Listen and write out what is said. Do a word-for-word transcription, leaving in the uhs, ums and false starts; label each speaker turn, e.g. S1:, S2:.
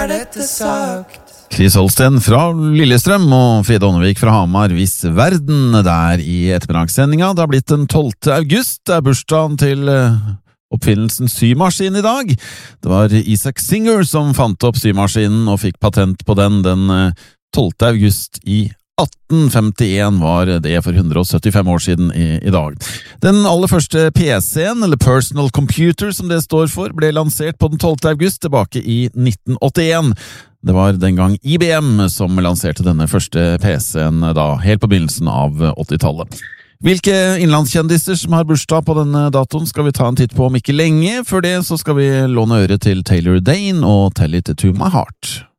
S1: er dette sagt?
S2: Chris Holsten fra Lillestrøm og Frida Ånnevik fra Hamar, Hvis verden der i ettermiddagssendinga. Det har blitt den tolvte august, det er bursdagen til oppfinnelsen symaskin i dag. Det var Isaac Singer som fant opp symaskinen og fikk patent på den den tolvte august i atten femtien var det for hundre og syttifem år siden i, i dag. Den aller første P C-en, eller Personal Computer som det står for, ble lansert på den tolvte august tilbake i nitten åttien. Det var den gang I B M som lanserte denne første P C-en da, helt på begynnelsen av åttitallet. Hvilke innlandskjendiser som har bursdag på denne datoen skal vi ta en titt på om ikke lenge. Før det så skal vi låne øre til Taylor Dane og Tell It To My Heart.